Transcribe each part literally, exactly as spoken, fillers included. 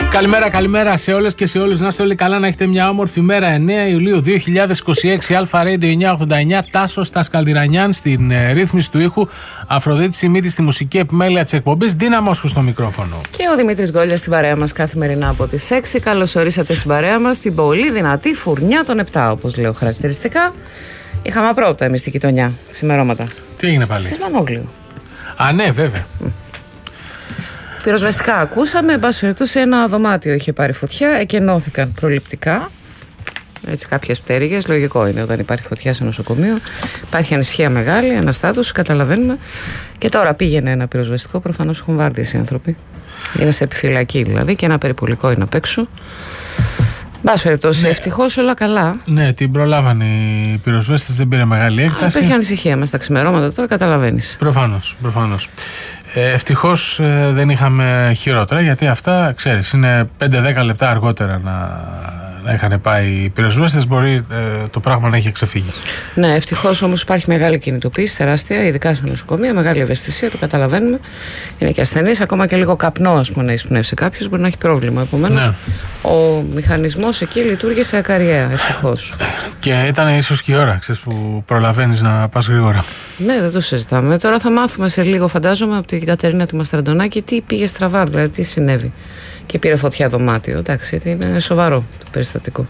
Καλημέρα, καλημέρα σε όλες και σε όλους. Να είστε όλοι καλά, να έχετε μια όμορφη μέρα. εννέα Ιουλίου δύο χιλιάδες είκοσι έξι, Αλφα Radio εννιακόσια ογδόντα εννιά. Τάσος Τασκαλτιρανιάν στην ε, ρύθμιση του ήχου. Αφροδίτη Σιμίτη στη μουσική επιμέλεια της εκπομπής. Δίνα Μόσχου στο μικρόφωνο. Και ο Δημήτρης Γκόλιας στην παρέα μας καθημερινά από τις έξι. Καλώς ορίσατε στην παρέα μας, την πολύ δυνατή φουρνιά των επτά, όπως λέω χαρακτηριστικά. Είχαμε απρόπτα εμείς στην γειτονιά, ξημερώματα. Τι έγινε πάλι? Σεισμανόγλιο. Α, ναι, βέβαια. Mm. Πυροσβεστικά ακούσαμε, εν πάση περιπτώσει ένα δωμάτιο είχε πάρει φωτιά, εκενώθηκαν προληπτικά. Έτσι, κάποιες πτέρυγες, λογικό είναι όταν υπάρχει φωτιά σε νοσοκομείο. Υπάρχει ανησυχία μεγάλη, αναστάτωση, καταλαβαίνουμε. Και τώρα πήγαινε ένα πυροσβεστικό, προφανώς έχουν βάρδιες οι άνθρωποι. Είναι σε επιφυλακή δηλαδή και ένα περιπολικό είναι απ' έξω. Εν πάση περιπτώσει, ναι. Ευτυχώς όλα καλά. Ναι, την προλάβανε οι πυροσβέστες, δεν πήρε μεγάλη έκταση. Υπήρχε ανησυχία μες στα ξημερώματα τώρα, καταλαβαίνεις. Προφανώς, προφανώς. Ε, ευτυχώς ε, δεν είχαμε χειρότερα, γιατί αυτά, ξέρεις, είναι πέντε δέκα λεπτά αργότερα να, να είχαν πάει οι πυροσβέστες, μπορεί ε, το πράγμα να έχει ξεφύγει. Ναι, ευτυχώς όμως υπάρχει μεγάλη κινητοποίηση, τεράστια, ειδικά στα νοσοκομεία, μεγάλη ευαισθησία, το καταλαβαίνουμε. Είναι και ασθενής, ακόμα και λίγο καπνό, ας πούμε, να εισπνεύσει κάποιος, μπορεί να έχει πρόβλημα. Επομένως, ναι. Ο μηχανισμός εκεί λειτουργήσε ακαριέα, ευτυχώς. Και ήταν ίσως και η ώρα, ξέρεις, που προλαβαίνεις να πας γρήγορα. Ναι, δεν το συζητάμε. Τώρα θα μάθουμε σε λίγο, φαντάζομαι, από την Κατερίνα τη Μαστραντονάκη τι πήγε στραβά, δηλαδή τι συνέβη. Και πήρε φωτιά δωμάτιο. Εντάξει, είναι σοβαρό το περιστατικό.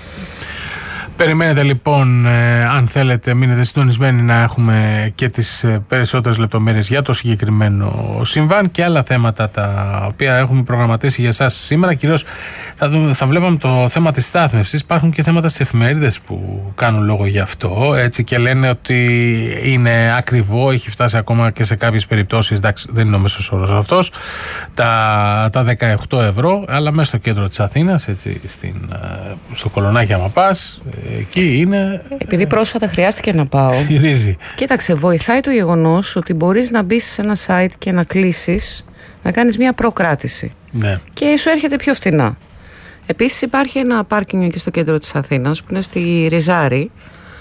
Περιμένετε λοιπόν, ε, αν θέλετε, μείνετε συντονισμένοι να έχουμε και τις ε, περισσότερες λεπτομέρειες για το συγκεκριμένο συμβάν και άλλα θέματα τα οποία έχουμε προγραμματίσει για εσάς σήμερα. Κυρίως θα, δούμε, θα βλέπαμε το θέμα της στάθμευσης. Υπάρχουν και θέματα στις εφημερίδες που κάνουν λόγο γι' αυτό, έτσι, και λένε ότι είναι ακριβό, έχει φτάσει ακόμα και σε κάποιες περιπτώσεις, εντάξει, δεν είναι ο μέσος όρος αυτός, τα, τα δεκαοκτώ ευρώ, αλλά μέσα στο κέντρο της Αθήνας, έτσι, στην, στο Κολονάκι άμα πας, εκεί είναι. Επειδή πρόσφατα χρειάστηκε να πάω. Συρίζει. Κοίταξε, βοηθάει το γεγονός ότι μπορείς να μπεις σε ένα site και να κλείσεις, να κάνεις μια προκράτηση. Ναι. Και σου έρχεται πιο φτηνά. Επίσης υπάρχει ένα πάρκινγκ εκεί στο κέντρο της Αθήνας που είναι στη Ριζάρη,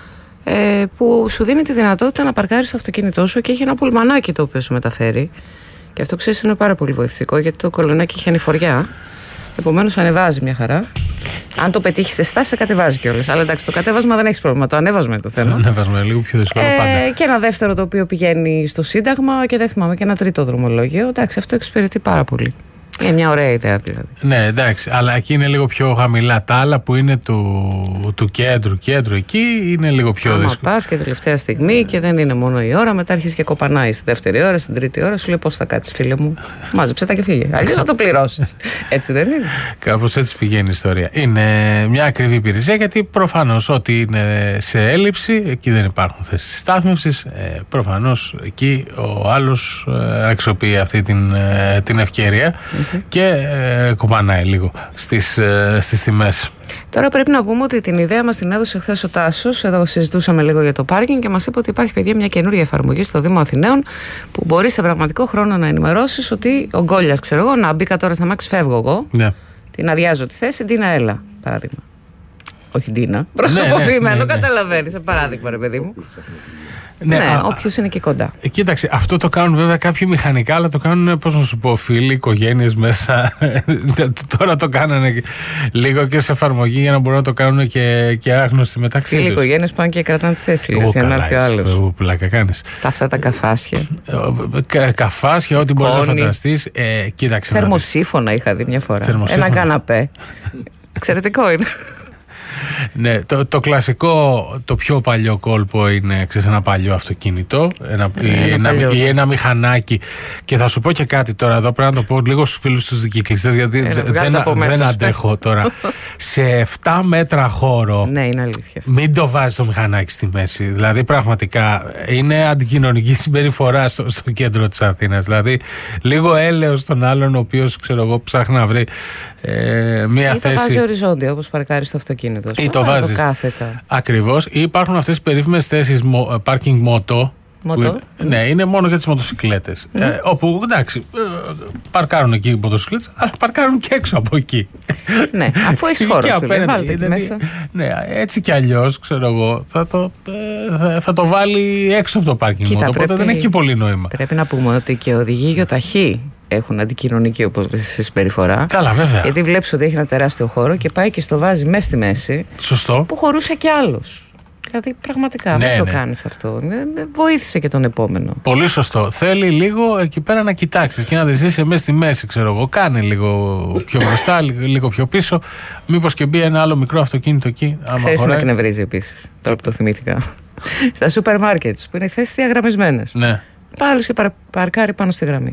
ε, που σου δίνει τη δυνατότητα να παρκάρεις το αυτοκίνητό σου και έχει ένα πουλμανάκι το οποίο σου μεταφέρει. Και αυτό, ξέρεις, είναι πάρα πολύ βοηθητικό, γιατί το Κολονάκι έχει ανηφοριά. Επομένως ανεβάζει μια χαρά. Αν το πετύχει σε στάση, σε κατεβάζει κιόλας. Αλλά εντάξει, το κατέβασμα δεν έχει πρόβλημα. Το ανέβασμα είναι το θέμα. Το ανέβασμα λίγο πιο δύσκολο ε, πάντα. Και ένα δεύτερο το οποίο πηγαίνει στο Σύνταγμα και δεν θυμάμαι, και ένα τρίτο δρομολόγιο. Εντάξει, αυτό εξυπηρετεί πάρα πολύ. Είναι μια ωραία ιδέα δηλαδή. Ναι, εντάξει, αλλά εκεί είναι λίγο πιο χαμηλά. Τα άλλα που είναι του, του κέντρου, κέντρου εκεί είναι λίγο πιο άμα δύσκολο. Πας και τελευταία στιγμή και δεν είναι μόνο η ώρα, μετά αρχίζει και κοπανάει στη δεύτερη ώρα, στην τρίτη ώρα. Σου λέει πώς θα κάτσεις, φίλε μου. Μάζεψε τα και φύγε. Αλλιώς θα το πληρώσεις. Έτσι δεν είναι? Κάπως έτσι πηγαίνει η ιστορία. Είναι μια ακριβή υπηρεσία, γιατί προφανώς ό,τι είναι σε έλλειψη, εκεί δεν υπάρχουν θέσεις στάθμευσης. Ε, προφανώς εκεί ο άλλος ε, αξιοποιεί αυτή την, ε, την ευκαιρία. Mm-hmm. Και ε, κοπανάει λίγο στις, ε, στις τιμές. Τώρα πρέπει να πούμε ότι την ιδέα μας την έδωσε χθες ο Τάσος. Εδώ συζητούσαμε λίγο για το πάρκινγκ και μας είπε ότι υπάρχει, παιδιά, μια καινούρια εφαρμογή στο Δήμο Αθηναίων που μπορεί σε πραγματικό χρόνο να ενημερώσεις ότι ο Γκόλιας, ξέρω εγώ, να μπήκα τώρα στα μάξι, φεύγω εγώ. Ναι. Την αδειάζω τη θέση, Ντίνα, έλα, παράδειγμα. Όχι Ντίνα, προσωποποιημένο, ναι, ναι, ναι, ναι. Καταλαβαίνεις, σε παράδειγμα, ρε παιδί μου. Ναι, ναι, όποιος είναι και κοντά. Κοίταξε, αυτό το κάνουν βέβαια κάποιοι μηχανικά, αλλά το κάνουν, πώς να σου πω, φίλοι, οικογένειες μέσα. Τώρα το κάνανε λίγο και σε εφαρμογή για να μπορούν να το κάνουν και, και άγνωστοι μεταξύ τους. Φίλοι, οικογένειες πάνε και κρατάνε τη θέση. Για να έρθει ο άλλος. Πλάκα κάνεις. Αυτά τα καφάσια. Κα, καφάσια, ό,τι μπορείς να φανταστείς. Ε, κοίταξε. Θερμοσύφωνα είχα δει μια φορά. Ένα καναπέ. Εξαιρετικό είναι. Ναι, το, το κλασικό, το πιο παλιό κόλπο είναι, ξέρεις, ένα παλιό αυτοκίνητο, ένα, ε, ή, ένα, παλιό, ή ένα μηχανάκι. Και θα σου πω και κάτι τώρα εδώ, πρέπει να το πω λίγο στους φίλους τους δικυκλιστές, γιατί ε, δεν, δεν αντέχω τώρα. Σε επτά μέτρα χώρο, ναι, είναι αλήθεια. Μην το βάζεις το μηχανάκι στη μέση. Δηλαδή πραγματικά είναι αντικοινωνική συμπεριφορά στο, στο κέντρο της Αθήνας. Δηλαδή λίγο έλεος τον άλλον, ο οποίος, ξέρω εγώ, ψάχνει να βρει ε, μία ή θέση. Ή το βάζει οριζόντια, όπως παρκάρεις το αυτοκίνητο. Ή το βάζεις. Ακριβώς. Ή υπάρχουν αυτές τις περίφημες θέσεις parking moto. Μοτό. Ναι, είναι μόνο για τις μοτοσυκλέτες. Mm. Ε, όπου, εντάξει, παρκάρουν εκεί οι μοτοσυκλέτες, αλλά παρκάρουν και έξω από εκεί. Ναι, αφού έχεις χώρο σου, λέει, βάλτε εκεί μέσα. Ναι, έτσι κι αλλιώς, ξέρω εγώ, θα το, θα, θα το βάλει έξω από το πάρκινγκ. Οπότε πρέπει, δεν έχει πολύ νόημα. Πρέπει να πούμε ότι και οδηγοί γεωταχή έχουν αντικοινωνική συμπεριφορά. Καλά, βέβαια. Γιατί βλέπεις ότι έχει ένα τεράστιο χώρο και πάει και στο βάζει μέσα στη μέση. Σωστό. Που χωρούσε κι άλλος. Δηλαδή, πραγματικά, ναι, μην το ναι. κάνεις αυτό. Βοήθησε και τον επόμενο. Πολύ σωστό. Θέλει λίγο εκεί πέρα να κοιτάξεις και να δεις, είσαι μέσα στη μέση, ξέρω εγώ. Κάνε λίγο πιο μπροστά, λίγο πιο πίσω. Μήπως και μπει ένα άλλο μικρό αυτοκίνητο εκεί. Ξέρεις τι με εκνευρίζει επίσης, τώρα που το θυμήθηκα. Στα σούπερ μάρκετ που είναι οι θέσεις διαγραμμισμένες. Ναι. Πάλι και παρα, παρκάρει πάνω στη γραμμή.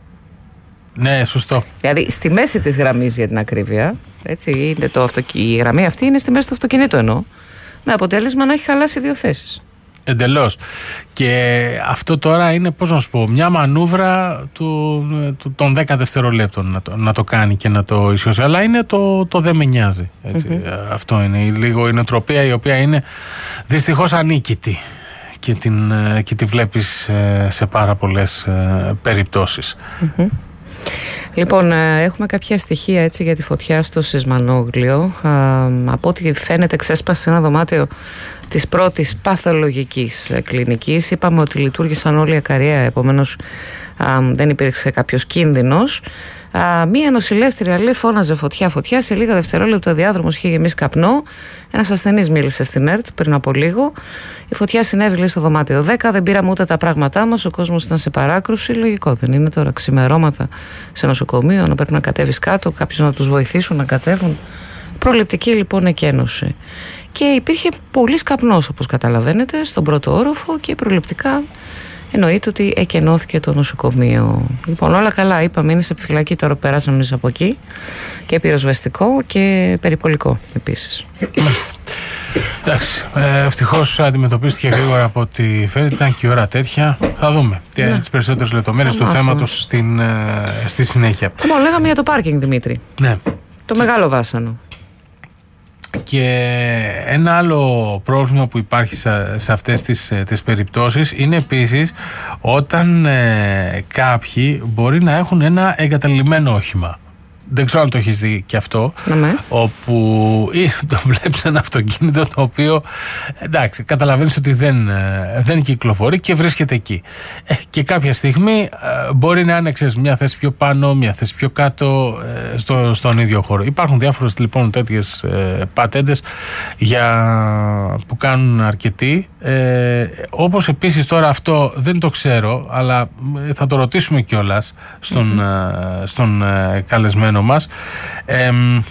Ναι, σωστό. Δηλαδή στη μέση της γραμμής, για την ακρίβεια. Έτσι, είναι το αυτοκι... η γραμμή αυτή είναι στη μέση του αυτοκινήτου εννοώ. Με αποτέλεσμα να έχει χαλάσει δύο θέσεις. Εντελώς. Και αυτό τώρα είναι, πώς να σου πω, μια μανούβρα του, του, των δέκα δευτερολέπτων να το, να το κάνει και να το ισιώσει. Αλλά είναι το, το δεν με νοιάζει. Έτσι. Mm-hmm. Αυτό είναι λίγο η νοοτροπία η οποία είναι δυστυχώς ανίκητη και, την, και τη βλέπεις σε πάρα πολλές περιπτώσεις. Mm-hmm. Λοιπόν, έχουμε κάποια στοιχεία έτσι για τη φωτιά στο Σισμανόγλιο. Από ό,τι φαίνεται ξέσπασε ένα δωμάτιο της πρώτης παθολογικής κλινικής. Είπαμε ότι λειτουργήσαν όλοι ακαριέα, επομένως δεν υπήρξε κάποιος κίνδυνος. Α, μία νοσηλεύτρια λέει φώναζε φωτιά φωτιά, σε λίγα δευτερόλεπτα ο διάδρομος είχε γεμίσει καπνό. Ένας ασθενής μίλησε στην ΕΡΤ πριν από λίγο. Η φωτιά συνέβη λέει στο δωμάτιο δέκα, δεν πήραμε ούτε τα πράγματά μας, ο κόσμος ήταν σε παράκρουση. Λογικό δεν είναι τώρα ξημερώματα σε νοσοκομείο να πρέπει να κατέβεις κάτω, κάποιους να τους βοηθήσουν να κατέβουν. Προληπτική λοιπόν εκένωση. Και υπήρχε πολύς καπνός όπως καταλαβαίνετε στον πρώτο όροφο και προληπτικά εννοείται ότι εκενώθηκε το νοσοκομείο. Λοιπόν, όλα καλά, είπαμε, είναι σε επιφυλακή. Τώρα περάσαμε εμείς από εκεί. Και πυροσβεστικό και περιπολικό επίσης. Εντάξει. Ε, ευτυχώς αντιμετωπίστηκε γρήγορα από ό,τι φαίνεται. Ήταν και η ώρα τέτοια. Θα δούμε ναι. τις περισσότερες λεπτομέρειες του θέματος στην, ε, στη συνέχεια. Λοιπόν, λέγαμε για το πάρκινγκ, Δημήτρη. Ναι. Το μεγάλο βάσανο. Και ένα άλλο πρόβλημα που υπάρχει σε, σε αυτές τις, τις περιπτώσεις είναι επίσης όταν ε, κάποιοι μπορεί να έχουν ένα εγκαταλειμμένο όχημα. Δεν ξέρω αν το έχεις δει και αυτό, ναι. όπου ή το βλέπεις ένα αυτοκίνητο το οποίο εντάξει, καταλαβαίνεις ότι δεν, δεν κυκλοφορεί και βρίσκεται εκεί. Ε, και κάποια στιγμή ε, μπορεί να είναι ξέρεις, μια θέση πιο πάνω, μια θέση πιο κάτω ε, στο, στον ίδιο χώρο. Υπάρχουν διάφορες λοιπόν τέτοιες ε, πατέντες για, που κάνουν αρκετοί. Ε, όπως επίσης τώρα αυτό δεν το ξέρω, αλλά θα το ρωτήσουμε κιόλας στον, mm-hmm. στον ε, καλεσμένο μας. Ε,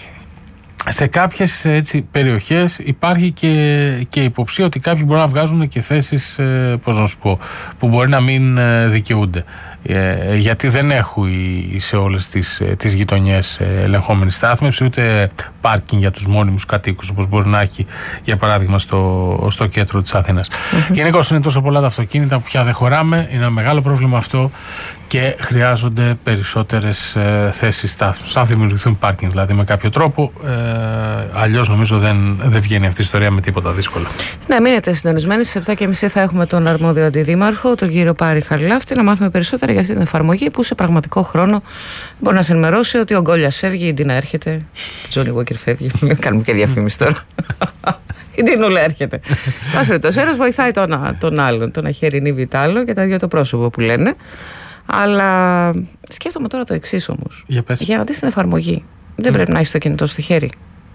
σε κάποιες έτσι, περιοχές υπάρχει και, και υποψία ότι κάποιοι μπορούν να βγάζουν και θέσεις ε, πώς να σου πω, που μπορεί να μην ε, δικαιούνται. Ε, γιατί δεν έχουν σε όλες τις, τις γειτονιές ελεγχόμενη στάθμευση, ούτε πάρκινγκ για τους μόνιμους κατοίκους όπως μπορεί να έχει για παράδειγμα στο, στο κέντρο της Αθήνας. Mm-hmm. Γενικώς είναι τόσο πολλά τα αυτοκίνητα που πια δεν χωράμε, είναι ένα μεγάλο πρόβλημα αυτό και χρειάζονται περισσότερες ε, θέσεις στάθμευσης. Αν δημιουργηθούν πάρκινγκ δηλαδή με κάποιο τρόπο, ε, αλλιώς νομίζω δεν, δεν βγαίνει αυτή η ιστορία με τίποτα δύσκολο. Ναι, μείνετε συντονισμένοι. Στις επτά και μισή θα έχουμε τον αρμόδιο αντιδήμαρχο, τον κύριο Πάρη Χαριλάφτη, να μάθουμε περισσότερα για αυτή την εφαρμογή που σε πραγματικό χρόνο μπορεί να σε ενημερώσει ότι ο Γκόλιας φεύγει, η Ντίνα έρχεται. Τζόνι Γουόκερ φεύγει. Μην κάνουμε και διαφήμιση τώρα. Η Ντίνουλα έρχεται. Μας ρωτώσει, ένας βοηθάει τον, τον άλλον, τον αχαιρινή βιτάλο και τα δύο το πρόσωπο που λένε. Αλλά σκέφτομαι τώρα το εξής όμως. Για, για να δεις την εφαρμογή. Δεν mm. πρέπει να έχεις το κινητό στο χέρι.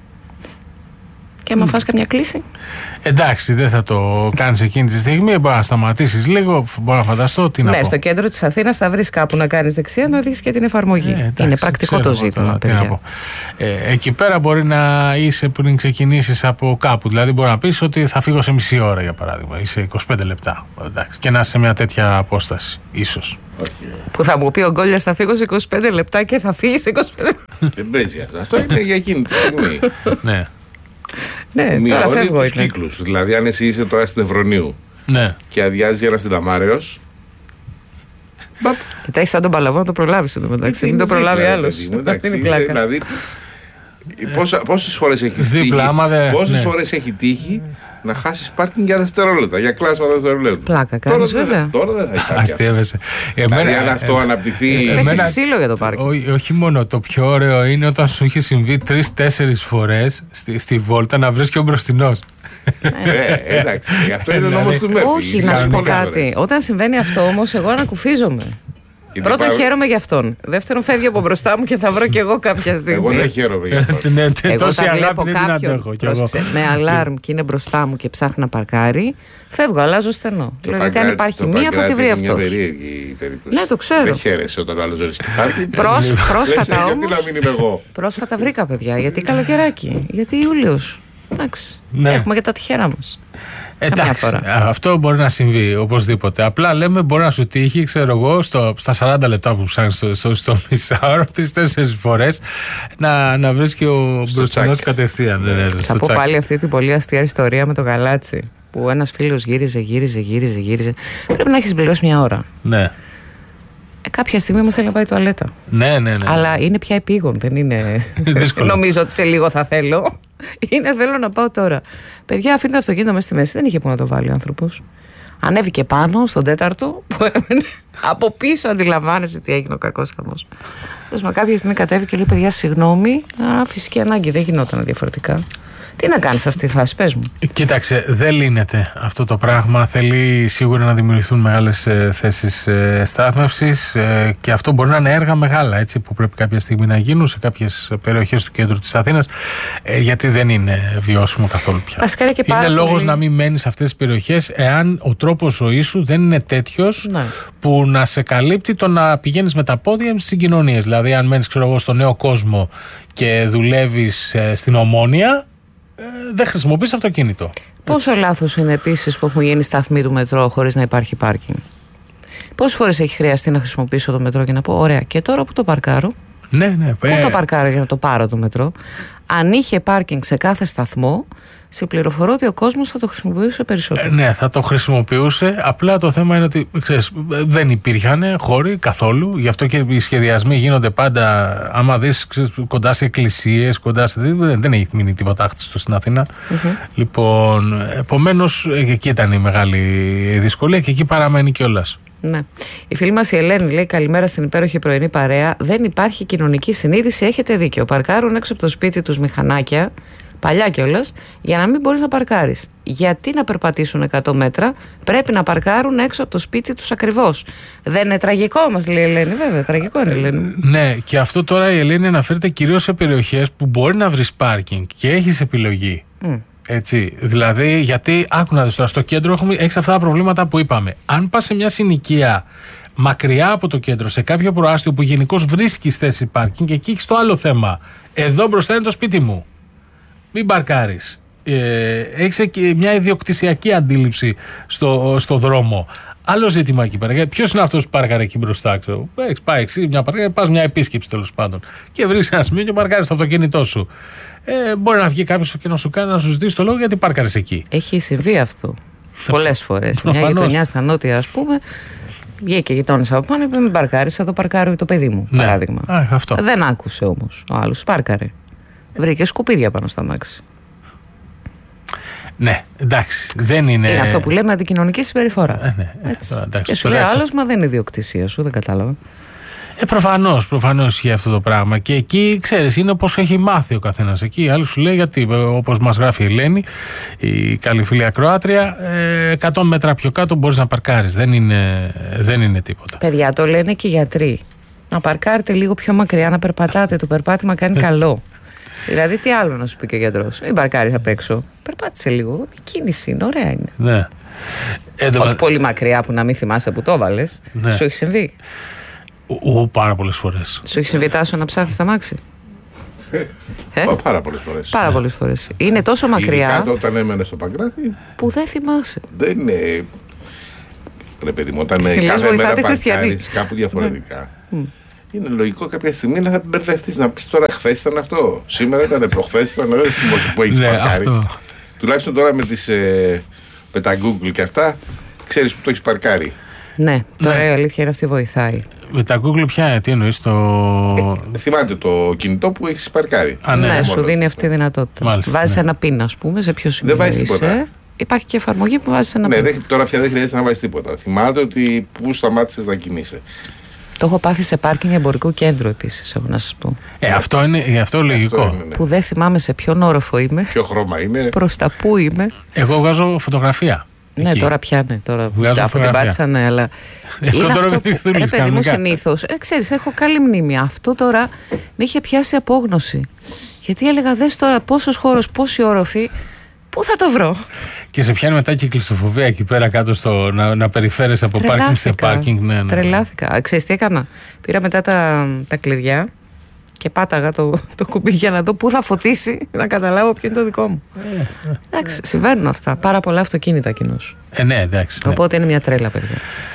Και άμα mm. φας καμιά κλίση. Εντάξει, δεν θα το κάνεις εκείνη τη στιγμή. Μπορεί να σταματήσεις λίγο. Μπορώ να φανταστώ τι να ναι, πω. Στο κέντρο της Αθήνας θα βρεις κάπου να κάνεις δεξιά να δεις και την εφαρμογή. Ε, εντάξει, είναι πρακτικό το ζήτημα. Τώρα, τι ε, εκεί πέρα μπορεί να είσαι πριν ξεκινήσεις από κάπου. Δηλαδή, μπορεί να πεις ότι θα φύγω σε μισή ώρα για παράδειγμα ή σε είκοσι πέντε λεπτά. Εντάξει, και να είσαι σε μια τέτοια απόσταση, ίσως. Okay. Που θα μου πει ο Γκόλιας θα φύγω σε είκοσι πέντε λεπτά και θα φύγει σε είκοσι πέντε λεπτά. Δεν παίζει αυτό. Αυτό είναι για εκείνη τη στιγμή. Ναι. Ναι, μία τώρα ώρα φεύγω. Τους κύκλους. Δηλαδή, αν εσύ είσαι τώρα στην Ευρωνίου ναι. και αδειάζει ένα στην Ταμάρεως. Και τα έχει σαν τον Παλαβό να το προλάβει εδώ μεταξύ. Μην το προλάβει άλλο. Δηλαδή, πόσες φορές έχει τύχει, πόσες φορές έχει τύχει να χάσεις πάρκινγκ για δευτερόλεπτα, για κλάσμα δευτερόλεπτα. Πλάκα κάνεις βέβαια. Τώρα δεν θα υπάρχει. Αστείευεσαι. Δηλαδή αν αυτό αναπτυχθεί. Πέσει ξύλο για το πάρκινγκ. Όχι μόνο, το πιο ωραίο είναι όταν σου έχει συμβεί τρεις-τέσσερις φορές στη βόλτα να βρεις και ο μπροστινός. Ε, εντάξει, αυτό είναι ο νόμος του Μέρφυ. Όχι, να σου πω κάτι. Όταν συμβαίνει αυτό όμως, εγώ ανακουφίζομαι. Πρώτον, πάρω... χαίρομαι για αυτόν. Δεύτερον, φεύγει από μπροστά μου και θα βρω κι εγώ κάποια στιγμή. Εγώ δεν χαίρομαι για αυτόν. ναι, εγώ τόση θα αγάπη βλέπω κάποιον με αλάρμ και είναι μπροστά μου και ψάχνει να παρκάρει, φεύγω, αλλάζω στενό. Δηλαδή, αν υπάρχει μία, θα τη βρει αυτό. Ναι, το ξέρω. Δεν χαίρεσαι όταν άλλο βρίσκει πάρκινγκ. Πρόσφατα όμως. Γιατί να μην είμαι εγώ. Πρόσφατα βρήκα, παιδιά. Γιατί καλοκαιράκι. Γιατί Ιούλιος. Εντάξει. Έχουμε και τα τυχερά μας. Εντάξει, αυτό μπορεί να συμβεί οπωσδήποτε. Απλά λέμε μπορεί να σου τύχει, ξέρω εγώ, στο, στα σαράντα λεπτά που ψάχνεις στο, στο, στο μισάωρο, τρεις-τέσσερις φορές να, να βρεις και ο μπροστινός κατευθείαν. Ναι, ναι, θα πω τσάκι. Πάλι αυτή την πολύ αστεία ιστορία με το γαλάτσι. Που ένας φίλος γύριζε, γύριζε, γύριζε, γύριζε. Πρέπει να έχεις πληρώσει μια ώρα. Ναι. Ε, κάποια στιγμή όμως θέλει να πάει τουαλέτα. Ναι, ναι, ναι. Αλλά είναι πια επίγον, δεν είναι. Νομίζω ότι σε λίγο θα θέλω. Είναι θέλω να πάω τώρα. Παιδιά, αφήνει το αυτοκίνητο μέσα στη μέση. Δεν είχε που να το βάλει ο άνθρωπος. Ανέβηκε πάνω στον τέταρτο που έμενε. Από πίσω αντιλαμβάνεσαι τι έγινε ο κακός χαμός. Μα κάποια στιγμή κατέβηκε και λέει: παιδιά, συγγνώμη. Α, φυσική ανάγκη, δεν γινόταν διαφορετικά. Τι να κάνεις αυτή τη φάση, πες μου. Κοίταξε, δεν λύνεται αυτό το πράγμα. Θέλει σίγουρα να δημιουργηθούν μεγάλες ε, θέσεις ε, στάθμευσης ε, και αυτό μπορεί να είναι έργα μεγάλα, έτσι, που πρέπει κάποια στιγμή να γίνουν σε κάποιες περιοχές του κέντρου της Αθήνας, ε, γιατί δεν είναι βιώσιμο καθόλου πια. Και είναι πάρα λόγος πολύ... να μην μένεις σε αυτές τις περιοχές εάν ο τρόπος ζωής σου δεν είναι τέτοιος ναι. που να σε καλύπτει το να πηγαίνεις με τα πόδια στις συγκοινωνίες. Δηλαδή, αν μένεις, ξέρω εγώ, στο Νέο Κόσμο και δουλεύεις ε, στην Ομόνια. Ε, δεν χρησιμοποιείς αυτοκίνητο. Πόσο λάθος είναι επίσης που έχουν γίνει σταθμοί του μετρό χωρίς να υπάρχει πάρκινγκ. Πόσες φορές έχει χρειαστεί να χρησιμοποιήσω το μετρό και να πω: ωραία, και τώρα που το παρκάρω. Ναι, ναι. Πού ε... το παρκάρω για να το πάρω το μετρό. Αν είχε πάρκινγκ σε κάθε σταθμό, σε πληροφορώ ότι ο κόσμος θα το χρησιμοποιούσε περισσότερο. Ε, ναι, θα το χρησιμοποιούσε. Απλά το θέμα είναι ότι ξέρεις, δεν υπήρχαν χώροι καθόλου. Γι' αυτό και οι σχεδιασμοί γίνονται πάντα. Άμα δεις ξέρεις, κοντά σε εκκλησίες, κοντά σε. Δεν, δεν έχει μείνει τίποτα άχτιστο στην Αθήνα. Mm-hmm. Λοιπόν, επομένως εκεί ήταν η μεγάλη δυσκολία και εκεί παραμένει κιόλας. Ναι. Η φίλη μας η Ελένη λέει: καλημέρα στην υπέροχη πρωινή παρέα. Δεν υπάρχει κοινωνική συνείδηση. Έχετε δίκιο. Παρκάρουν έξω από το σπίτι τους μηχανάκια, παλιά κιόλας, για να μην μπορείς να παρκάρεις. Γιατί να περπατήσουν εκατό μέτρα, πρέπει να παρκάρουν έξω από το σπίτι τους ακριβώς. Δεν είναι τραγικό, μας λέει η Ελένη, βέβαια. Τραγικό είναι η Ελένη. Ναι, και αυτό τώρα η Ελένη αναφέρεται κυρίως σε περιοχές που μπορεί να βρεις πάρκινγκ και έχεις επιλογή. Mm. Έτσι, δηλαδή, γιατί άκου να δεις τώρα, στο κέντρο έχουμε, έχεις αυτά τα προβλήματα που είπαμε. Αν πας σε μια συνοικία μακριά από το κέντρο, σε κάποιο προάστιο που γενικώς βρίσκεις θέση πάρκινγκ, εκεί έχεις το άλλο θέμα. Εδώ μπροστά είναι το σπίτι μου. Μην παρκάρεις. Ε, έχεις και μια ιδιοκτησιακή αντίληψη στο, στο δρόμο. Άλλο ζήτημα εκεί πέρα. Ποιος είναι αυτός που πάρκαρε εκεί μπροστά, ξέρω. Έχεις πάει εσύ, μια παρκάρει, πας μια επίσκεψη τέλος πάντων. Και βρίσκεις ένα σημείο και παρκάρεις το αυτοκίνητό σου. Ε, μπορεί να βγει κάποιος και να σου κάνει να σου ζητήσει το λόγο γιατί πάρκαρες εκεί. Έχει συμβεί αυτό. Πολλές φορές. Μια γειτονιά στα νότια, ας πούμε, βγήκε γειτόνισσα από πάνω και είπε: μην παρκάρεις, εδώ παρκάρει το παιδί μου. Ναι. Παράδειγμα. Α, αυτό. Δεν άκουσε όμως. Ο άλλος πάρκαρε. Βρήκε σκουπίδια πάνω στα μάξι. Ναι, εντάξει. Δεν είναι... είναι αυτό που λέμε αντικοινωνική συμπεριφορά. Ε, ναι, έτσι. Ε, εντάξει, και σου λέει άλλος, μα δεν είναι ιδιοκτησία σου, δεν κατάλαβα. Ε, προφανώς, προφανώς ισχύει αυτό το πράγμα. Και εκεί, ξέρεις, είναι όπως έχει μάθει ο καθένας. Εκεί, άλλοι σου λέει, γιατί, όπως μας γράφει η Ελένη, η καλή φίλη ακροάτρια, εκατό μέτρα πιο κάτω μπορείς να παρκάρεις. Δεν είναι, δεν είναι τίποτα. Παιδιά, το λένε και οι γιατροί. Να παρκάρετε λίγο πιο μακριά, να περπατάτε. Το περπάτημα κάνει καλό. Δηλαδή, τι άλλο να σου πει και ο γιατρός. Μην παρκάρεις απ' έξω. Περπάτησε λίγο. Η κίνηση είναι, ωραία είναι. Ναι. Ε, όχι πολύ μακριά που να μην θυμάσαι που το έβαλες. Ναι. Σου έχει συμβεί. Ου, πάρα πολλές φορές. Σου έχει συμβεί, Τάσο, να ψάχνεις τα μάξι? ε? Πάρα πολλές φορές. Πάρα πολλές φορές. Είναι τόσο μακριά. Ειδικά όταν έμενε στο Παγκράτη. Που δεν θυμάσαι. Δεν είναι. Ρε παιδί μου, όταν κάθε μέρα παρκάρεις κάπου διαφορετικά. Είναι λογικό κάποια στιγμή να μπερδευτείς, να πεις τώρα χθες ήταν αυτό, σήμερα ήταν, προχθές ήταν, δεν θυμάσαι που έχεις παρκάρει. Τουλάχιστον τώρα με, τις, ε, με τα Google και αυτά, ξέρεις που το έχεις παρκάρει. Ναι, τώρα ναι. Η αλήθεια είναι αυτή βοηθάει. Με τα Google πια, τι εννοείς το... Ε, θυμάται το κινητό που έχεις παρκάρει. Α, ναι, ναι, σου δίνει αυτή τη δυνατότητα. Μάλιστα, βάζεις ναι. ένα πίνα, ας πούμε, σε ποιο σημείο δεν βάζεις είσαι. Τίποτα. Υπάρχει και εφαρμογή που βάζεις ένα ναι, πίνα. Ναι, τώρα πια δεν χρειάζεται να βάζεις τίποτα. Θυμάται ότι πού σταμάτησες να κινείσαι. Το έχω πάθει σε πάρκινγκ εμπορικού κέντρου επίσης, έχω να σας πω. Ε, αυτό είναι αυτό λογικό. Αυτό είναι, ναι. Που δεν θυμάμαι σε ποιον όροφο είμαι. Ποιο χρώμα είναι. Προς τα πού είμαι. Εγώ βγάζω φωτογραφία. Ναι, εκεί. Τώρα πιάνε. Τώρα Βγάζουν από την πάτησα, ναι, αλλά. Είναι αυτό που. Ρε παιδί μου, συνήθως. Ε, ξέρεις, έχω καλή μνήμη. Αυτό τώρα με είχε πιάσει απόγνωση. Γιατί έλεγα, δες τώρα πόσος χώρος, πόση όροφη. Πού θα το βρω. Και σε πιάνει μετά και η κλειστοφοβία εκεί πέρα κάτω στο να, να περιφέρεσαι από πάρκινγκ σε πάρκινγκ. Ναι, ναι, ναι. Τρελάθηκα. Ξέρεις τι έκανα. Πήρα μετά τα, τα κλειδιά και πάταγα το, το κουμπί για να δω πού θα φωτίσει, να καταλάβω ποιο είναι το δικό μου. Ε, ε, εντάξει, συμβαίνουν αυτά. Πάρα πολλά αυτοκίνητα κοινώς. Ε, ναι, εντάξει. Ναι. Οπότε είναι μια τρέλα, παιδιά.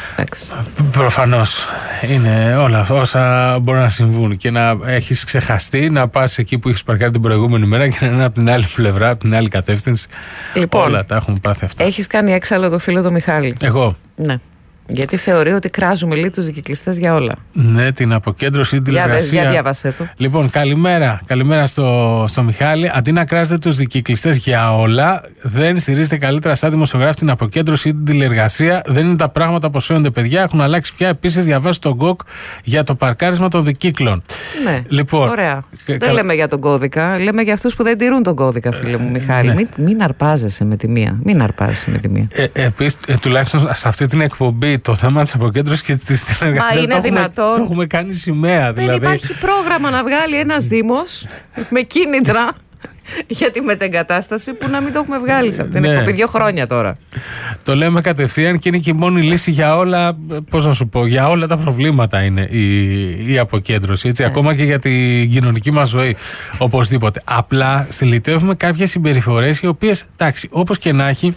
Προφανώς είναι όλα αυτά όσα μπορούν να συμβούν και να έχεις ξεχαστεί να πας εκεί που έχεις παρκάρει την προηγούμενη μέρα και να είναι από την άλλη πλευρά, από την άλλη κατεύθυνση. Λοιπόν, όλα τα έχουμε πάθει αυτά. Έχεις κάνει έξαλλο το φίλο το Μιχάλη. Εγώ. Ναι. Γιατί θεωρεί ότι κράζουμε λίγο τους δικυκλιστές για όλα. Ναι, την αποκέντρωση, την τηλεργασία. Για διάβασέ το. Λοιπόν, καλημέρα. Καλημέρα στο, στο Μιχάλη. Αντί να κράζετε τους δικυκλιστές για όλα, δεν στηρίζετε καλύτερα σαν δημοσιογράφη την αποκέντρωση ή την τηλεργασία. Δεν είναι τα πράγματα όπως φαίνονται, παιδιά. Έχουν αλλάξει πια. Επίσης, διαβάσει τον γκοκ για το παρκάρισμα των δικύκλων. Ναι. Λοιπόν, ωραία. Δεν κα... λέμε για τον κώδικα. Λέμε για αυτούς που δεν τηρούν τον κώδικα, φίλε μου Μιχάλη. Ναι. Μην, μην αρπάζεσαι με τη μία. Μην αρπάζεσαι με τη μία. Ε, Επίσης, ε, τουλάχιστον σε αυτή την εκπομπή. Το θέμα της αποκέντρωσης και της συνεργασίας. Μα είναι το δυνατόν. Έχουμε, το έχουμε κάνει σημαία. Δεν δηλαδή. υπάρχει πρόγραμμα να βγάλει ένας Δήμος με κίνητρα για τη μετεγκατάσταση που να μην το έχουμε βγάλει σε αυτήν την εκπομπή. Δύο χρόνια τώρα. Το λέμε κατευθείαν και είναι και η μόνη λύση για όλα. Πώς να σου πω, για όλα τα προβλήματα είναι η, η αποκέντρωση. Έτσι, yeah. Ακόμα και για την κοινωνική μας ζωή. Οπωσδήποτε. Απλά στυλιτεύουμε κάποιες συμπεριφορές οι οποίες, εντάξει, όπως και να έχει.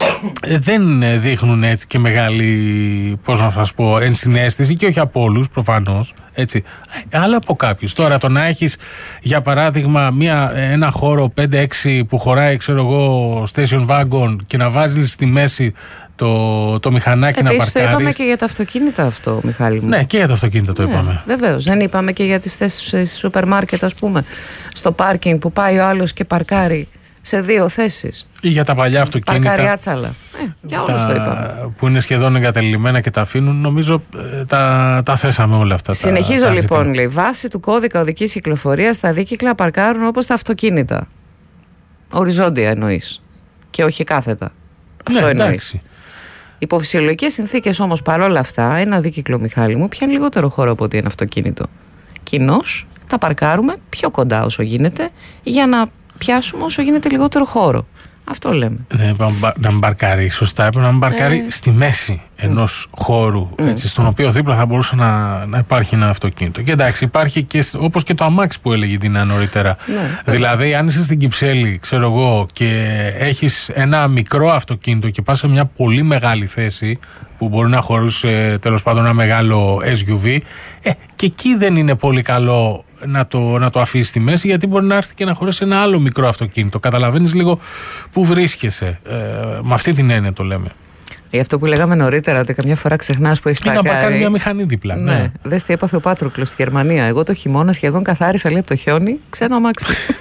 Δεν δείχνουν έτσι και μεγάλη, πώς να σας πω, ενσυναίσθηση και όχι από όλους προφανώς, έτσι, αλλά από κάποιους. Τώρα το να έχεις για παράδειγμα μια, ένα χώρο πέντε έξι που χωράει, ξέρω εγώ, station wagon και να βάζεις στη μέση το, το μηχανάκι. Επίσης, να παρκάρεις. Το είπαμε και για τα αυτοκίνητα αυτό, Μιχάλη μου. Ναι, και για τα αυτοκίνητα το ναι, είπαμε. Βεβαίως, δεν είπαμε και για τις θέσεις σούπερ μάρκετ, ας πούμε, στο πάρκινγκ που πάει ο άλλος και παρκάρει σε δύο θέσεις. Ή για τα παλιά αυτοκίνητα. Παρκαριάτσαλα. Ε, για όλους το είπαμε. Που είναι σχεδόν εγκατελειμμένα και τα αφήνουν. Νομίζω ε, τα, τα θέσαμε όλα αυτά. Συνεχίζω τα, τα λοιπόν. Λέει, βάσει του κώδικα οδικής κυκλοφορίας, τα δίκυκλα παρκάρουν όπως τα αυτοκίνητα. Οριζόντια εννοείς. Και όχι κάθετα. Αυτό ναι, εννοείς. Υπό φυσιολογικές συνθήκες όμως παρόλα αυτά, ένα δίκυκλο, Μιχάλη μου, πιάνει λιγότερο χώρο από ότι ένα αυτοκίνητο. Κοινώς τα παρκάρουμε πιο κοντά όσο γίνεται για να πιάσουμε όσο γίνεται λιγότερο χώρο. Αυτό λέμε. Ναι, να μπαρκάρει σωστά. Έπρεπε να μπαρκάρει ε. στη μέση ενός mm. χώρου, έτσι, στον οποίο δίπλα θα μπορούσε να, να υπάρχει ένα αυτοκίνητο. Και εντάξει, υπάρχει και όπως και το αμάξι που έλεγε την νωρίτερα. Ναι, δηλαδή, αν είσαι στην Κυψέλη, ξέρω εγώ, και έχεις ένα μικρό αυτοκίνητο και πας σε μια πολύ μεγάλη θέση που μπορεί να χωρούσε τέλος πάντων ένα μεγάλο ες γιου βι, ε, και εκεί δεν είναι πολύ καλό να το, να το αφήσει στη μέση, γιατί μπορεί να έρθει και να χωρέσει ένα άλλο μικρό αυτοκίνητο. Καταλαβαίνεις λίγο που βρίσκεσαι. Ε, με αυτή την έννοια το λέμε. Γι' αυτό που λέγαμε νωρίτερα, ότι καμιά φορά ξεχνάς που έχεις παρκάρει. Είναι να παρκάρει μια μηχανή δίπλα. Ναι. ναι. Δες τι έπαθε ο Πάτροκλος στη Γερμανία. Εγώ το χειμώνα σχεδόν καθάρισα λέει από το χιόνι, ξένο αμάξι.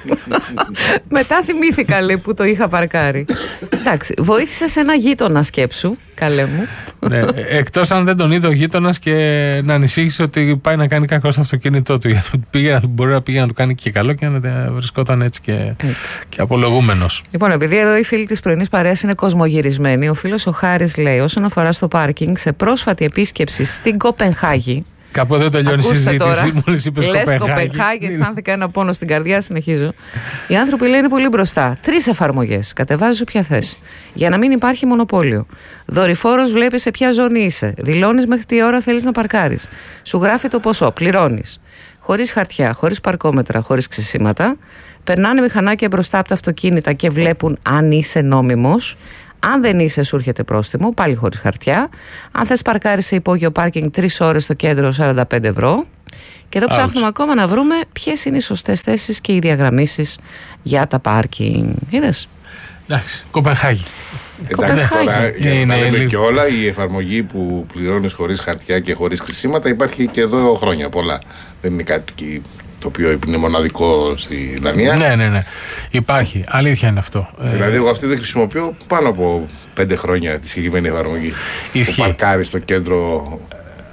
Μετά θυμήθηκα λέει που το είχα παρκάρει. Εντάξει, βοήθησε σε ένα γείτονα σκέψου, καλέ μου. Ναι, εκτός αν δεν τον είδε ο γείτονας και να ανησύχησε ότι πάει να κάνει κακό στο αυτοκίνητό του. Γιατί πήγε, μπορεί να πήγε να του κάνει και καλό και να βρισκόταν έτσι και, έτσι. και απολογούμενος. Λοιπόν, επειδή εδώ οι φίλοι της πρωινής παρέας είναι κοσμογυρισμένοι, ο φίλος ο Χάρης λέει όσον αφορά στο πάρκινγκ, σε πρόσφατη επίσκεψη στην Κοπενχάγη. Κάπου εδώ τελειώνει η συζήτηση. Μόλις είπες Κοπενχάγη. Κοπενχάγη, αισθάνθηκα ένα πόνο στην καρδιά, συνεχίζω. Οι άνθρωποι λέει είναι πολύ μπροστά. Τρεις εφαρμογές. Κατεβάζεις όποια θες. Για να μην υπάρχει μονοπόλιο. Δορυφόρος βλέπει σε ποια ζώνη είσαι. Δηλώνεις μέχρι τι ώρα θέλεις να παρκάρεις. Σου γράφει το ποσό. Πληρώνεις. Χωρίς χαρτιά, χωρίς παρκόμετρα, χωρίς ξεσήματα. Περνάνε μηχανάκια μπροστά από τα αυτοκίνητα και βλέπουν αν είσαι νόμιμος. Αν δεν είσαι, σου έρχεται πρόστιμο, πάλι χωρίς χαρτιά. Αν θες παρκάρεις σε υπόγειο πάρκινγκ τρεις ώρες στο κέντρο, σαράντα πέντε ευρώ. Και εδώ ψάχνουμε ακόμα να βρούμε ποιες είναι οι σωστές θέσεις και οι διαγραμμίσεις για τα πάρκινγκ. Είδες. Εντάξει, Κοπενχάγη. Εντάξει, τώρα για να λέμε και όλα, η εφαρμογή που πληρώνεις χωρίς χαρτιά και χωρίς χρησίματα υπάρχει και εδώ χρόνια πολλά. Δεν είναι κάτι το οποίο είναι μοναδικό στη Δανία. Ναι, ναι, ναι. Υπάρχει. Αλήθεια είναι αυτό. Δηλαδή, εγώ αυτή δεν χρησιμοποιώ πάνω από πέντε χρόνια τη συγκεκριμένη εφαρμογή. Ισχύει. Που παρκάρει στο κέντρο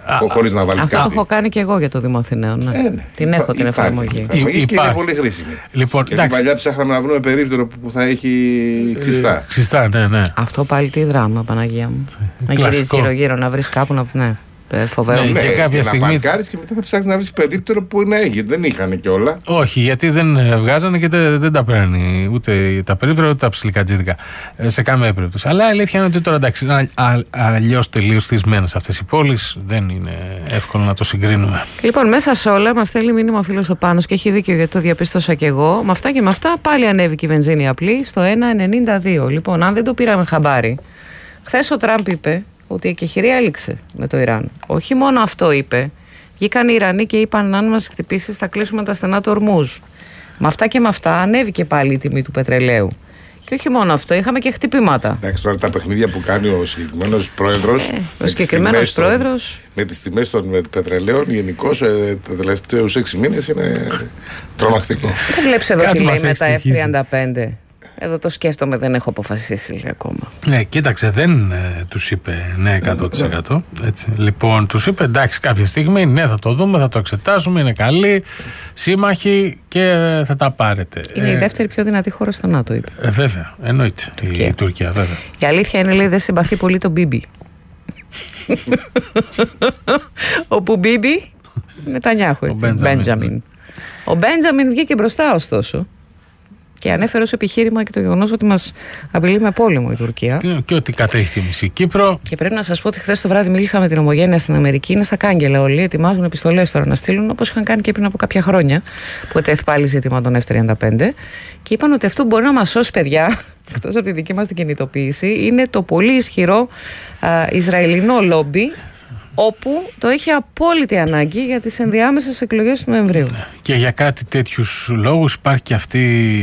χωρίς να βάλεις αυτό κάτι. Αυτό το έχω κάνει και εγώ για το Δημοθηναίο. Ναι. Ε, ναι. Την Υπά, έχω την εφαρμογή. Και είναι πολύ χρήσιμη. Λοιπόν, γιατί παλιά ψάχναμε να βρούμε περίπτερο που θα έχει ξιστά. Ε, ξιστά, ναι, ναι. Αυτό πάλι τι δράμα, Παναγία μου. Να γυρίσει γύρω-γύρω, να βρει κάπου να. Ναι. Φοβερό. Ναι, και, και κάποια στιγμή. Να παρκάρεις και μετά να ψάξεις να βρεις περίπτερο που είναι έγινε. Δεν είχαν και όλα. Όχι, γιατί δεν βγάζανε και δεν, δεν τα παίρνει ούτε τα περίπτερα ούτε τα ψιλικατζίδικα. Σε καμία περίπτωση. Αλλά η αλήθεια είναι ότι τώρα εντάξει, αλλιώς τελείως θυσμένες αυτές οι πόλεις. Δεν είναι εύκολο να το συγκρίνουμε. Λοιπόν, μέσα σε όλα μας στέλνει μήνυμα ο φίλος ο Πάνος και έχει δίκιο γιατί το διαπίστωσα και εγώ. Με αυτά και με αυτά πάλι ανέβηκε η βενζίνη απλή στο ένα ενενήντα δύο. Λοιπόν, αν δεν το πήραμε χαμπάρι, χθες ο Τραμπ είπε ότι η εκεχηρία έληξε με το Ιράν. Όχι μόνο αυτό είπε. Βγήκαν οι Ιρανοί και είπαν: αν μας χτυπήσει, θα κλείσουμε τα στενά του Ορμούζ. Με αυτά και με αυτά ανέβηκε πάλι η τιμή του πετρελαίου. Και όχι μόνο αυτό, είχαμε και χτυπήματα. Εντάξει, τώρα τα παιχνίδια που κάνει ο συγκεκριμένος πρόεδρος. Ε, ο συγκεκριμένος πρόεδρος. Με τις τιμές των πετρελαίων, γενικώς ε, τα τελευταίους έξι μήνες είναι τρομακτικό. Δεν βλέπεις εδώ τι λέει με τα εφ τριάντα πέντε. Εδώ το σκέφτομαι, δεν έχω αποφασίσει ακόμα. Ναι, κοίταξε, δεν ε, τους είπε ναι εκατό τοις εκατό. Έτσι. Λοιπόν, τους είπε εντάξει κάποια στιγμή, ναι θα το δούμε, θα το εξετάσουμε, είναι καλοί, σύμμαχοι και θα τα πάρετε. Είναι ε, η δεύτερη πιο δυνατή χώρα στο ΝΑΤΟ, είπε. Ε, βέβαια, εννοείται. Τουρκία. Η Τουρκία, βέβαια. Η αλήθεια είναι, λέει, δεν συμπαθεί πολύ τον Μπίμπι. Όπου Μπίμπι, Νετανιάχου, έτσι. Μπέντζαμιν. Ο Μπέντζαμιν βγήκε μπροστά, ωστόσο. Και ανέφερε ως επιχείρημα και το γεγονός ότι μας απειλεί με πόλεμο η Τουρκία. Και, και ότι κατέχει τη μισή Κύπρο. Και πρέπει να σας πω ότι χθες το βράδυ μίλησα με την Ομογένεια στην Αμερική. Είναι στα κάγκελα όλοι. Ετοιμάζουν επιστολές τώρα να στείλουν, όπως είχαν κάνει και πριν από κάποια χρόνια, που ετέθη πάλι ζήτημα των εφ τριάντα πέντε. Και είπαν ότι αυτό μπορεί να μας σώσει, παιδιά, εκτός από τη δική μας την κινητοποίηση, είναι το πολύ ισχυρό α, Ισραηλινό λόμπι, όπου το έχει απόλυτη ανάγκη για τις ενδιάμεσες εκλογές του Νοεμβρίου. Και για κάτι τέτοιους λόγους υπάρχει και αυτή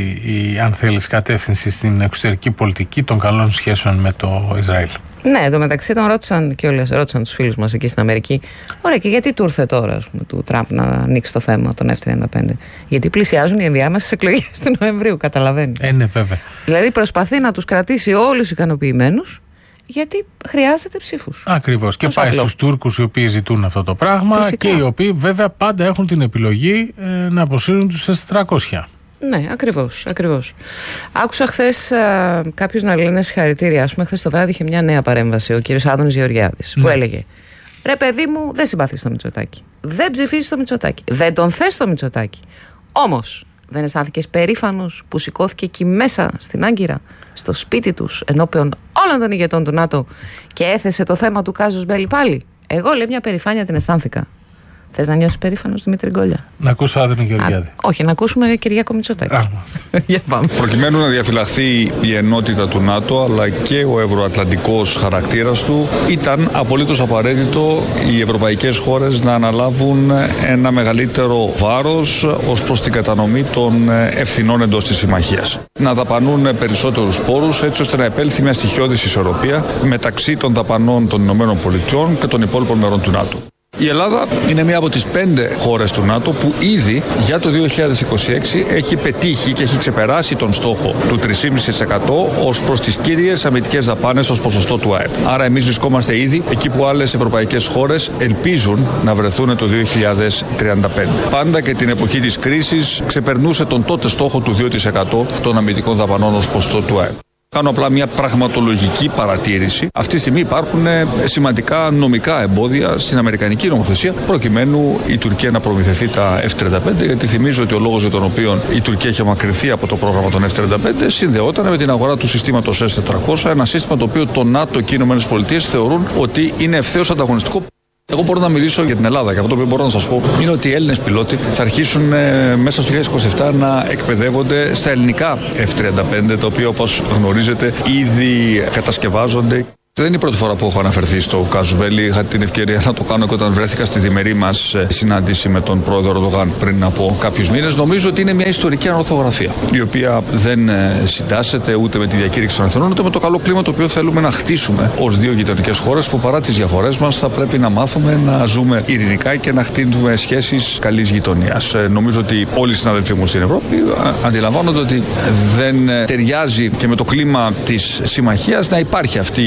η, αν θέλεις, κατεύθυνση στην εξωτερική πολιτική των καλών σχέσεων με το Ισραήλ. Ναι, εντωμεταξύ τον ρώτησαν και όλες, ρώτησαν τους φίλους μας εκεί στην Αμερική. Ωραία, και γιατί του ήρθε τώρα, ας πούμε, του Τραμπ να ανοίξει το θέμα των εφ τριάντα πέντε? Γιατί πλησιάζουν οι ενδιάμεσες εκλογές του Νοεμβρίου, καταλαβαίνει. Ε, ναι, βέβαια. Δηλαδή προσπαθεί να τους κρατήσει όλους ικανοποιημένους. Γιατί χρειάζεται ψήφους. Ακριβώς. Και πάει στους Τούρκους οι οποίοι ζητούν αυτό το πράγμα. Φυσικά. Και οι οποίοι βέβαια πάντα έχουν την επιλογή ε, να αποσύρουν τους ες τετρακόσια. Ναι, ακριβώς, ακριβώς. Άκουσα χθες κάποιους να λένε συγχαρητήρια. Ας πούμε, χθες το βράδυ είχε μια νέα παρέμβαση ο κύριος Άδωνης Γεωργιάδης, ναι, που έλεγε: ρε παιδί μου, δεν συμπαθείς το Μητσοτάκη. Δεν ψηφίζεις το Μητσοτάκη. Δεν τον θες το Μητσοτάκη. Όμως, δεν αισθάνθηκες περήφανος που σηκώθηκε εκεί μέσα στην Άγκυρα, στο σπίτι τους, ενώπιον όλων των ηγετών του ΝΑΤΟ και έθεσε το θέμα του Κάζους Μπέλη πάλι? Εγώ, λέει, μια περηφάνεια την αισθάνθηκα. Θες να νιώσεις περήφανος, Δημήτρη Γκόλια? Να ακούσω Άδωνη Γεωργιάδη. Α, όχι, να ακούσουμε Κυριάκο Μητσοτάκη. Για πάμε. Προκειμένου να διαφυλαχθεί η ενότητα του ΝΑΤΟ αλλά και ο ευρωατλαντικός χαρακτήρας του, ήταν απολύτως απαραίτητο οι ευρωπαϊκές χώρες να αναλάβουν ένα μεγαλύτερο βάρος ως προς την κατανομή των ευθυνών εντός της συμμαχίας. Να δαπανούν περισσότερους πόρους έτσι ώστε να επέλθει μια στοιχειώδης ισορροπία μεταξύ των δαπανών των ΗΠΑ και των υπόλοιπων μερών του ΝΑΤΟ. Η Ελλάδα είναι μία από τις πέντε χώρες του ΝΑΤΟ που ήδη για το δύο χιλιάδες είκοσι έξι έχει πετύχει και έχει ξεπεράσει τον στόχο του τρία κόμμα πέντε τοις εκατό ως προς τις κύριες αμυντικές δαπάνες ως ποσοστό του ΑΕΠ. Άρα εμείς βρισκόμαστε ήδη εκεί που άλλες ευρωπαϊκές χώρες ελπίζουν να βρεθούν το δύο χιλιάδες τριάντα πέντε. Πάντα και την εποχή της κρίσης ξεπερνούσε τον τότε στόχο του δύο τοις εκατό των αμυντικών δαπανών ως ποσοστό του ΑΕΠ. Κάνω απλά μια πραγματολογική παρατήρηση. Αυτή τη στιγμή υπάρχουν σημαντικά νομικά εμπόδια στην αμερικανική νομοθεσία προκειμένου η Τουρκία να προμηθευτεί τα εφ τριάντα πέντε, γιατί θυμίζω ότι ο λόγος για τον οποίο η Τουρκία είχε μακρυνθεί από το πρόγραμμα των εφ τριάντα πέντε συνδεόταν με την αγορά του συστήματος ες τετρακόσια, ένα σύστημα το οποίο το ΝΑΤΟ και οι ΗΠΑ θεωρούν ότι είναι ευθέως ανταγωνιστικό. Εγώ μπορώ να μιλήσω για την Ελλάδα και αυτό που μπορώ να σας πω είναι ότι οι Έλληνες πιλότοι θα αρχίσουν ε, μέσα στο δύο χιλιάδες είκοσι επτά να εκπαιδεύονται στα ελληνικά εφ τριάντα πέντε, τα οποία όπως γνωρίζετε ήδη κατασκευάζονται. Δεν είναι η πρώτη φορά που έχω αναφερθεί στο Κάζους Μπέλη. Είχα την ευκαιρία να το κάνω και όταν βρέθηκα στη διμερή μας συνάντηση με τον πρόεδρο Ερντογάν πριν από κάποιους μήνες. Νομίζω ότι είναι μια ιστορική ανορθογραφία, η οποία δεν συντάσσεται ούτε με τη διακήρυξη των Εθνών, ούτε με το καλό κλίμα το οποίο θέλουμε να χτίσουμε ως δύο γειτονικές χώρες που παρά τις διαφορές μας θα πρέπει να μάθουμε να ζούμε ειρηνικά και να χτίζουμε σχέσεις καλής γειτονίας. Νομίζω ότι όλοι οι συναδελφοί μου στην Ευρώπη αντιλαμβάνονται ότι δεν ταιριάζει και με το κλίμα της συμμαχίας να υπάρχει αυτή η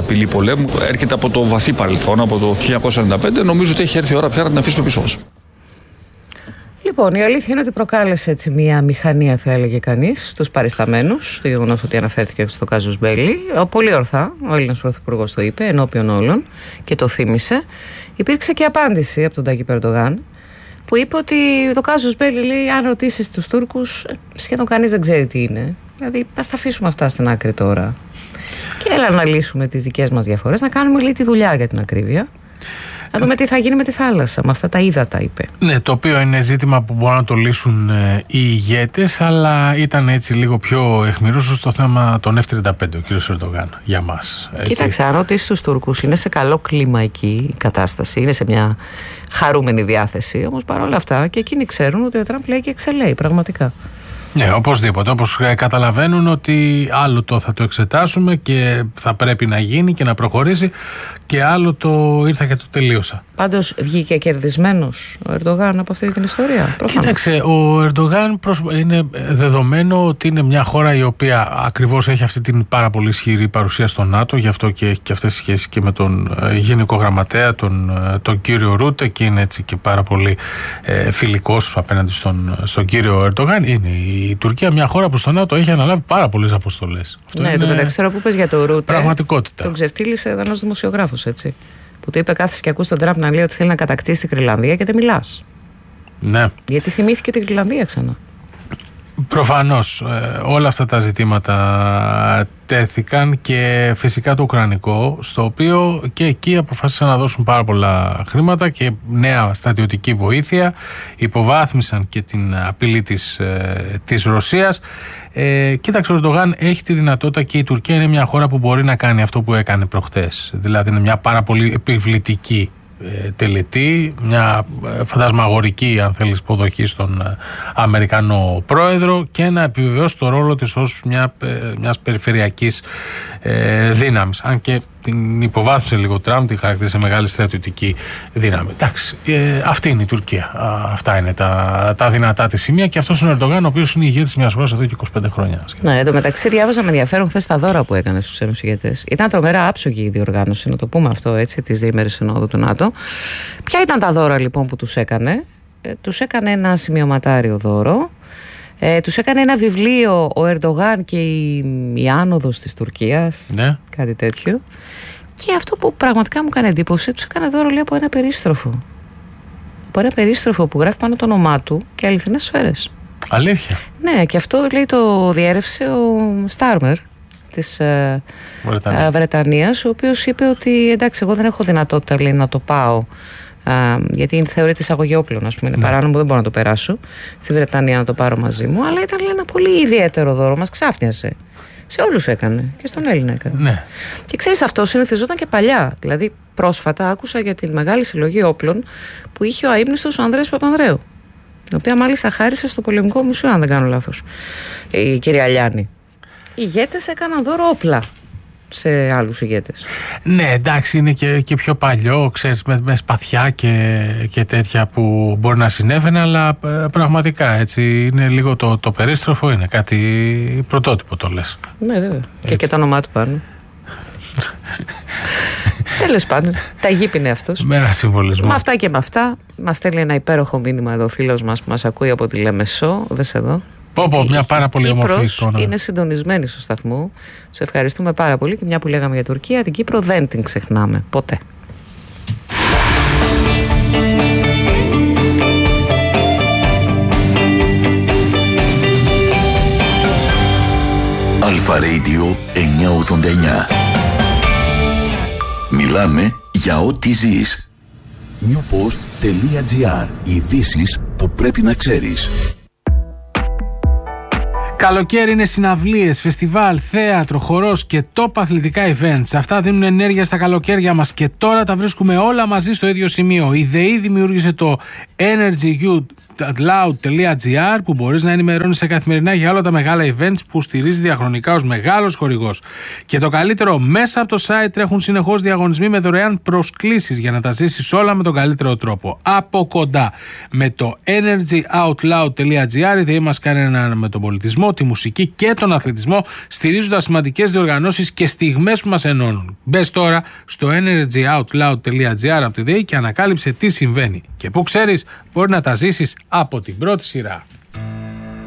απειλή πολέμου έρχεται από το βαθύ παρελθόν, από το χίλια εννιακόσια ενενήντα πέντε. Νομίζω ότι έχει έρθει η ώρα πια να την αφήσουμε πίσω μας. Λοιπόν, η αλήθεια είναι ότι προκάλεσε έτσι μια μηχανία, θα έλεγε κανείς, στους παρισταμένους, το γεγονός ότι αναφέρθηκε στο κάζους μπέλι. Πολύ ορθά, ο Έλληνας Πρωθυπουργός το είπε, ενώπιον όλων και το θύμισε. Υπήρξε και απάντηση από τον Τάκη Ερντογάν, που είπε ότι το κάζους μπέλι, λέει, αν ρωτήσεις τους Τούρκους, σχεδόν κανείς δεν ξέρει τι είναι. Δηλαδή, ας τα αφήσουμε αυτά στην άκρη τώρα. Και έλα να λύσουμε τις δικές μας διαφορές, να κάνουμε, λέει, τη δουλειά για την ακρίβεια. Να δούμε τι θα γίνει με τη θάλασσα, με αυτά τα ύδατα, είπε. Ναι, το οποίο είναι ζήτημα που μπορούν να το λύσουν ε, οι ηγέτες, αλλά ήταν έτσι λίγο πιο αιχμηρός στο θέμα των εφ τριάντα πέντε, ο κ. Ερντογάν, για μας. Έτσι. Κοίταξε, αν ρωτήσεις τους Τούρκους, είναι σε καλό κλίμα εκεί η κατάσταση, είναι σε μια χαρούμενη διάθεση, όμως παρόλα αυτά και εκείνοι ξέρουν ότι ο Τραμπ λέει και εξελέει, πραγματικά. Ναι, οπωσδήποτε. Όπως καταλαβαίνουν ότι άλλο το θα το εξετάσουμε και θα πρέπει να γίνει και να προχωρήσει, και άλλο το ήρθα και το τελείωσα. Πάντως βγήκε κερδισμένος ο Ερντογάν από αυτή την ιστορία. Προφανώς. Κοίταξε, ο Ερντογάν είναι δεδομένο ότι είναι μια χώρα η οποία ακριβώς έχει αυτή την πάρα πολύ ισχυρή παρουσία στο ΝΑΤΟ, γι' αυτό και έχει και αυτές τις σχέσεις και με τον Γενικό Γραμματέα, τον, τον κύριο Ρούτε, και είναι έτσι και πάρα πολύ ε, φιλικός απέναντι στον, στον κύριο Ερντογάν. Είναι η Τουρκία μια χώρα που στο ΝΑΤΟ έχει αναλάβει πάρα πολλές αποστολές. Ναι, το μεταξύ τώρα που είπες για το Ρούτε, πραγματικότητα. Τον ξεφτύλισε ένας δημοσιογράφος, έτσι. Που του είπε, κάθεσαι και ακούς τον Τραμπ να λέει ότι θέλει να κατακτήσει την Γροιλανδία και δεν μιλάς. Ναι. Γιατί θυμήθηκε την Γροιλανδία ξανά. Προφανώς ε, όλα αυτά τα ζητήματα τέθηκαν, και φυσικά το ουκρανικό, στο οποίο και εκεί αποφάσισαν να δώσουν πάρα πολλά χρήματα και νέα στρατιωτική βοήθεια, υποβάθμισαν και την απειλή της, ε, της Ρωσίας. Ε, κοίταξε, ο Ερντογάν έχει τη δυνατότητα, και η Τουρκία είναι μια χώρα που μπορεί να κάνει αυτό που έκανε προχτές. Δηλαδή είναι μια πάρα πολύ επιβλητική τελετή, μια φαντασμαγορική, αν θέλεις, υποδοχή στον Αμερικανό πρόεδρο, και να επιβεβαιώσει το ρόλο της ως μια, μιας περιφερειακής ε, δύναμης. Αν και την υποβάθμισε λίγο Τραμπ, την χαρακτήρισε μεγάλη στρατιωτική δύναμη. Εντάξει, ε, αυτή είναι η Τουρκία. Α, αυτά είναι τα, τα δυνατά της σημεία, και αυτός είναι ο Ερντογάν, ο οποίος είναι ηγέτης μιας χώρας εδώ και είκοσι πέντε χρόνια. Ναι, εντωμεταξύ διάβαζα με ενδιαφέρον χθες τα δώρα που έκανε στους Έλληνες ηγέτες. Ήταν τρομερά άψογη η διοργάνωση, να το πούμε αυτό έτσι, της διήμερης συνόδου του ΝΑΤΟ. Ποια ήταν τα δώρα λοιπόν που τους έκανε? Ε, τους έκανε ένα σημειωματάριο δώρο. Ε, τους έκανε ένα βιβλίο, ο Ερντογάν και η, η άνοδος της Τουρκίας, ναι. Κάτι τέτοιο. Και αυτό που πραγματικά μου έκανε εντύπωση, τους έκανε δώρο, λέει, από ένα περίστροφο. Από ένα περίστροφο που γράφει πάνω το όνομά του και αληθινές σφαίρες. Αλήθεια? Ναι, και αυτό, λέει, το διέρευσε ο Στάρμερ της ε, Βρετανία. Βρετανίας, ο οποίος είπε ότι εντάξει, εγώ δεν έχω δυνατότητα, λέει, να το πάω, Uh, γιατί θεωρείται εισαγωγή όπλων, ας πούμε, είναι ναι. παράνομο, δεν μπορώ να το περάσω στη Βρετανία να το πάρω μαζί μου, αλλά ήταν, λέει, ένα πολύ ιδιαίτερο δώρο, μας ξάφνιασε. Σε όλους έκανε, και στον Έλληνα έκανε. Ναι. Και ξέρεις, αυτό συνηθιζόταν και παλιά. Δηλαδή, πρόσφατα άκουσα για τη μεγάλη συλλογή όπλων που είχε ο αείμνηστος ο Ανδρέας Παπανδρέου, την οποία μάλιστα χάρισε στο Πολεμικό Μουσείο, αν δεν κάνω λάθος, η κυρία Λιάννη. Οι ηγέτες έκαναν δώρο όπλα σε άλλους ηγέτες. Ναι, εντάξει, είναι και, και πιο παλιό, ξέρεις, με, με σπαθιά και, και τέτοια που μπορεί να συνέβαινε, αλλά πραγματικά έτσι είναι λίγο το, το περίστροφο, είναι κάτι πρωτότυπο, το λες. Ναι, βέβαια. Και, και το όνομά του πάνω. Τέλος πάντων, τα γήπινε αυτός. Με ένα συμβολισμό. Με αυτά και με αυτά, μας στέλνει ένα υπέροχο μήνυμα εδώ ο φίλος μας που μας ακούει από τη Λεμεσό. Δες εδώ. Πω, πω, μια πάρα πολύ όμορφη εικόνα. Είναι συντονισμένη στο σταθμό. Σε ευχαριστούμε πάρα πολύ, και μια που λέγαμε για Τουρκία, την Κύπρο δεν την ξεχνάμε ποτέ. Αλφα Radio εννιακόσια ογδόντα εννιά. Μιλάμε για ό,τι ζεις. newpost.gr. Ειδήσεις που πρέπει να ξέρεις. Καλοκαίρι είναι συναυλίες, φεστιβάλ, θέατρο, χορός και top αθλητικά events. Αυτά δίνουν ενέργεια στα καλοκαίρια μας, και τώρα τα βρίσκουμε όλα μαζί στο ίδιο σημείο. Η ΔΕΗ δημιούργησε το Energy You energyoutloud.gr που μπορείς να ενημερώνεις καθημερινά για όλα τα μεγάλα events που στηρίζει διαχρονικά ως μεγάλος χορηγός. Και το καλύτερο, μέσα από το site τρέχουν συνεχώς διαγωνισμοί με δωρεάν προσκλήσεις για να τα ζήσεις όλα με τον καλύτερο τρόπο. Από κοντά με το energyoutloud.gr, οι ΔΕΗ μας κάνουν με τον πολιτισμό, τη μουσική και τον αθλητισμό, στηρίζοντας σημαντικές διοργανώσεις και στιγμές που μας ενώνουν. Μπες τώρα στο energyoutloud.gr από τη ΔΕΗ και ανακάλυψε τι συμβαίνει. Και που ξέρεις, μπορεί να τα ζήσεις από την πρώτη σειρά.